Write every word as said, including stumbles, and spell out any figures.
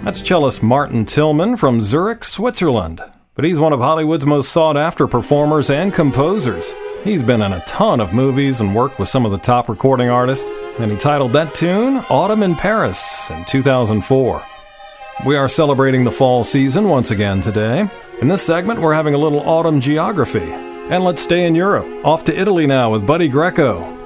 That's cellist Martin Tillman from Zurich, Switzerland. But he's one of Hollywood's most sought-after performers and composers. He's been in a ton of movies and worked with some of the top recording artists, and he titled that tune Autumn in Paris in two thousand four. We are celebrating the fall season once again today. In this segment, we're having a little autumn geography. And let's stay in Europe. Off to Italy now with Buddy Greco.